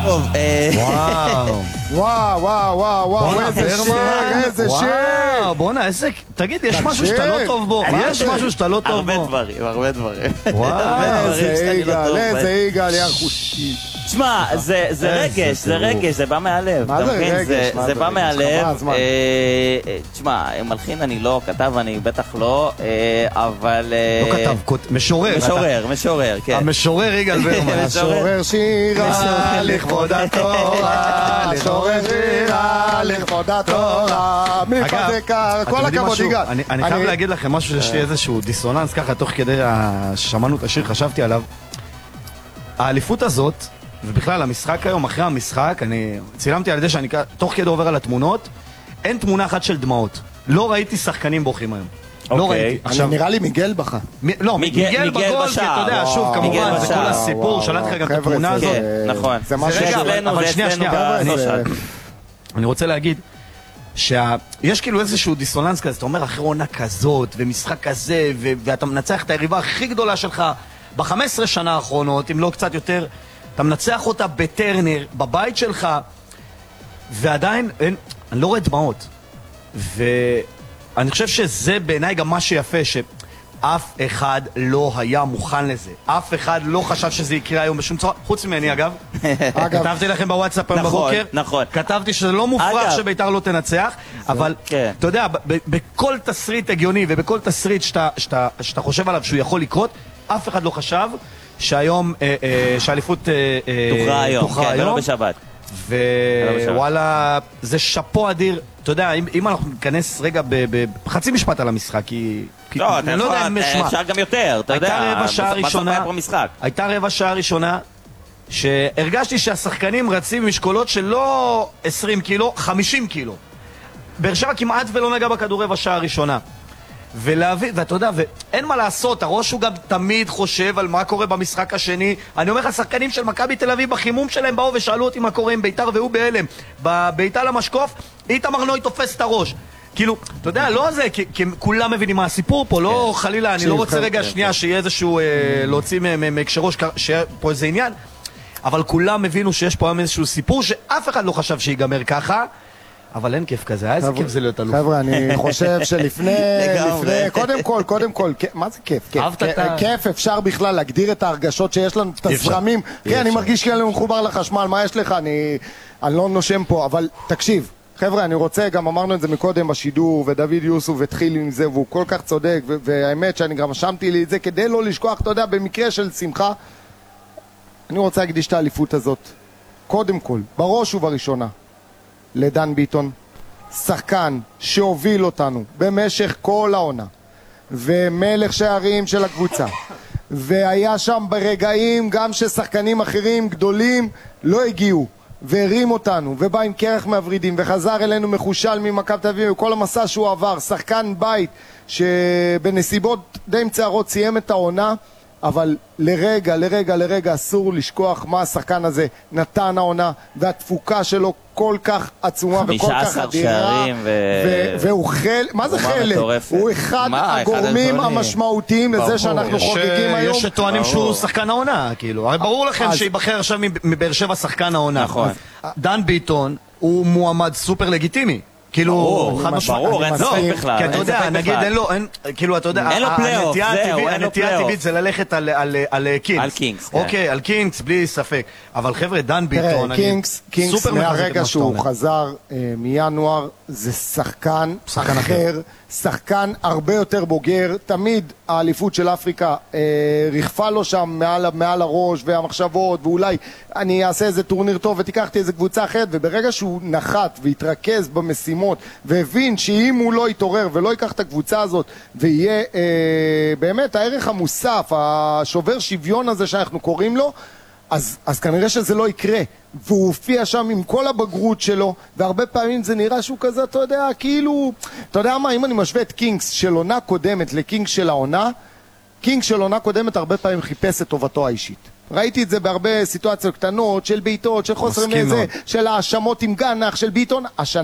טוב. וואו, וואו, וואו, וואו, איזה שיר, איזה שיר. בוא'נה, איזה... תגיד, יש משהו שאתה לא טוב בו? יש משהו שאתה לא טוב בו? הרבה דברים. וואו, איזה יגאל, איזה יגאל, יחושי. תשמע, זה רגש, זה בא מהלב. מה זה רגש? זה בא מהלב. תשמע, מלחין אני לא, כתב אני בטח לא, אבל... לא כתב, משורר. משורר, כן. המשורר יגאל ברמן. משורר שירה לכבוד התורה, משורר שירה לכבוד התורה, מפזקר, כל הכבוד יגאל. אני חייב להגיד לכם משהו שיש לי איזשהו דיסוננס ככה, תוך כדי ששמענו את השיר, חשבתי עליו. האליפות הזאת, ובכלל המשחק היום, אחרי המשחק, אני צילמתי על ידי שאני תוך כדי עובר על התמונות, אין תמונה אחת של דמעות. לא ראיתי שחקנים בוכים היום. לא ראיתי. נראה לי מיגל בכה. לא, מיגל בגול, כי אתה יודע, שוב, כמובן, זה כל הסיפור, שלחתי לך גם את התמונה הזאת. נכון. זה מה שאצלנו, אבל שנייה, אני רוצה להגיד שיש כאילו איזשהו דיסוננס כזה, אתה אומר אחרי עונה כזאת, ומשחק כזה, ואתה מנצח את היריבה הכי גדולה שלך ב-15 שנה האחרונות, אם לא קצת יותר, אתה מנצח אותה בטרנר, בבית שלך, ועדיין, אני לא רואה דמעות. ואני חושב שזה בעיניי גם מה שיפה, שאף אחד לא היה מוכן לזה. אף אחד לא חשב שזה יקרה היום בשום צורה, חוץ ממני אגב. כתבתי לכם בוואטסאפ היום בבוקר. נכון. כתבתי שזה לא מופרך שביתר לא תנצח, אבל אתה יודע, בכל תסריט הגיוני ובכל תסריט שאתה חושב עליו שהוא יכול לקרות, אף אחד לא חשב שהיום, שהאליפות תוכרע היום, כן, ולא בשבת. ווואלה, זה שפו אדיר. אתה יודע, אם אנחנו ניכנס רגע בחצי משפט על המשחק, כי אני לא יודע אם משמע. אפשר גם יותר, אתה יודע, הייתה רבע שעה ראשונה שהרגשתי שהשחקנים רצים משקולות של לא 20 קילו, 50 קילו. באר שבע כמעט ולא נגע בכדור רבע שעה ראשונה. ואתה יודע, ואין מה לעשות, הראש הוא גם תמיד חושב על מה קורה במשחק השני. אני אומר לך, השחקנים של מכבי תל אביב בחימום שלהם באו ושאלו אותי מה קורה עם ביתר, והוא בהלם. בביתה למשקוף, איתמר נוי תופס את הראש. כאילו, אתה יודע, לא זה, כי כולם מבינים מה הסיפור פה, לא חלילה, אני לא רוצה רגע שנייה שיהיה איזשהו, להוציא מהקשרו, שיהיה פה איזה עניין, אבל כולם הבינו שיש פה היום איזשהו סיפור שאף אחד לא חשב שיגמר ככה. אבל אין כיף כזה, איזה כיף זה להיות אלוף. חבר'ה, אני חושב שלפני, קודם כל, מה זה כיף? כיף אפשר בכלל להגדיר את ההרגשות שיש לנו, את הזרמים. כן, אני מרגיש כאילו מחובר לחשמל, מה יש לך? אני לא נושם פה, אבל תקשיב, חבר'ה, אני רוצה, גם אמרנו את זה מקודם בשידור, ודוד יוסוף התחיל עם זה, והוא כל כך צודק, והאמת שאני גם רשמתי לי את זה כדי לא לשכוח, אתה יודע, במקרה של שמחה, אני רוצה להקדיש את האליפות הזאת, קודם כל, בראש ובראשונה. לדן ביטון, שחקן שהוביל אותנו במשך כל העונה ומלך שערים של הקבוצה, והיה שם ברגעים גם ששחקנים אחרים גדולים לא הגיעו והרים אותנו ובא עם קרח מהורידים וחזר אלינו מחושל ממכבי תל אביב וכל המסע שהוא עבר, שחקן בית שבנסיבות די מצערות סיים את העונה, אבל לרגע אסור לשכוח מה השחקן הזה נתן העונה, והתפוקה שלו כל כך עצומה וכל כך אדירה, והוא מה זה חלק? הוא אחד הגורמים המשמעותיים לזה שאנחנו חוגגים היום. יש שטוענים שהוא שחקן העונה, כאילו, הרי ברור לכם שיבחר עכשיו מבאר שבע שחקן העונה. דן ביטון הוא מועמד סופר לגיטימי, כאילו, ברור, אין ספק בכלל. כי אתה יודע, נגיד, כאילו, אתה יודע, הנטייה הטבעית זה ללכת על קינגס. על קינגס, אוקיי, על קינגס, בלי ספק. אבל חבר'ה, דן ביטון, קינגס מהרגע שהוא חזר מינואר, זה שחקן אחר, שחקן הרבה יותר בוגר. תמיד האליפות של אפריקה רכפה לו שם מעל הראש והמחשבות, ואולי אני אעשה איזה טורניר טוב ותיקחתי איזה קבוצה אחרת, וברגע שהוא נחת והתרכז במשימות והבין שאם הוא לא יתעורר ולא ייקח את הקבוצה הזאת ויהיה באמת הערך המוסף, השובר שוויון הזה שאנחנו קוראים לו, אז כנראה שזה לא יקרה. והוא הופיע שם עם כל הבגרות שלו, והרבה פעמים זה נראה שהוא כזה, אתה יודע, כאילו, אתה יודע מה, אם אני משווה את קינגס של עונה קודמת לקינגס של העונה, קינגס של עונה קודמת הרבה פעמים חיפש את טובתו האישית. ראיתי את זה בהרבה סיטואציות קטנות של בעיטות, של חוסר מזה, של האשמות עם גנח, של בעיטון.